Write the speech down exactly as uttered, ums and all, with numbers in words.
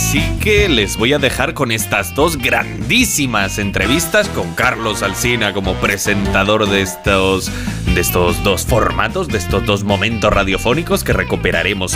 Así que les voy a dejar con estas dos grandísimas entrevistas con Carlos Alsina como presentador de estos, de estos dos formatos, de estos dos momentos radiofónicos que recuperaremos